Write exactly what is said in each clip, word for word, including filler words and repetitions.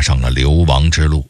上了流亡之路。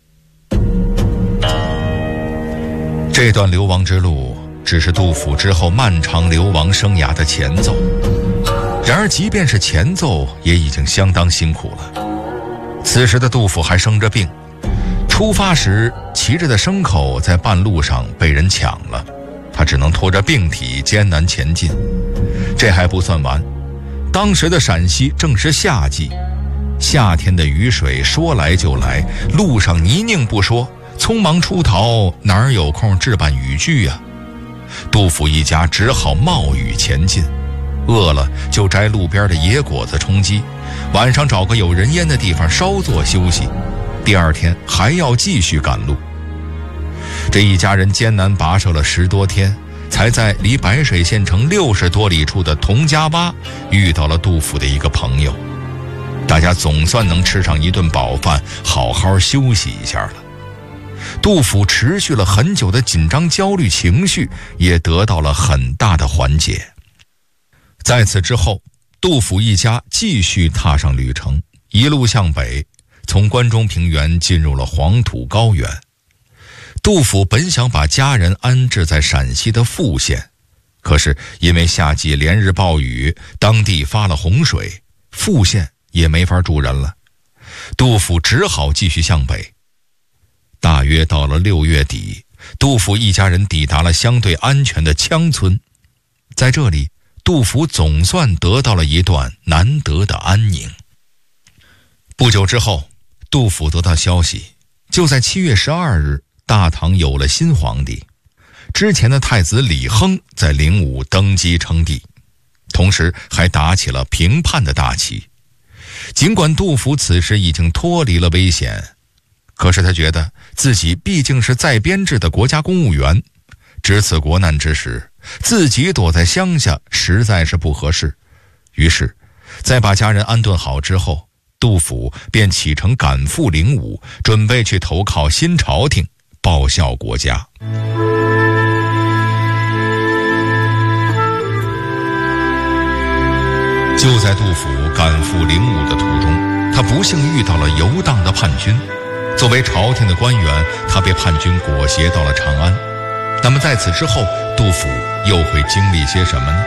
这段流亡之路只是杜甫之后漫长流亡生涯的前奏，然而即便是前奏也已经相当辛苦了。此时的杜甫还生着病，出发时骑着的牲口在半路上被人抢了，他只能拖着病体艰难前进。这还不算完，当时的陕西正是夏季，夏天的雨水说来就来，路上泥泞不说，匆忙出逃，哪儿有空置办雨具啊？杜甫一家只好冒雨前进，饿了就摘路边的野果子充饥，晚上找个有人烟的地方稍作休息，第二天还要继续赶路。这一家人艰难跋涉了十多天，才在离白水县城六十多里处的童家洼遇到了杜甫的一个朋友，大家总算能吃上一顿饱饭，好好休息一下了。杜甫持续了很久的紧张焦虑情绪也得到了很大的缓解。在此之后，杜甫一家继续踏上旅程，一路向北，从关中平原进入了黄土高原。杜甫本想把家人安置在陕西的富县，可是因为夏季连日暴雨，当地发了洪水，富县也没法住人了。杜甫只好继续向北。大约到了六月底，杜甫一家人抵达了相对安全的羌村。在这里，杜甫总算得到了一段难得的安宁。不久之后，杜甫得到消息，就在七月十二日，大唐有了新皇帝。之前的太子李亨在灵武登基称帝，同时还打起了平叛的大旗。尽管杜甫此时已经脱离了危险，可是他觉得自己毕竟是在编制的国家公务员，值此国难之时，自己躲在乡下实在是不合适。于是在把家人安顿好之后，杜甫便启程赶赴灵武，准备去投靠新朝廷，报效国家。就在杜甫赶赴灵武的途中，他不幸遇到了游荡的叛军。作为朝廷的官员，他被叛军裹挟到了长安。那么在此之后，杜甫又会经历些什么呢？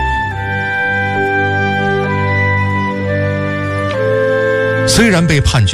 虽然被叛军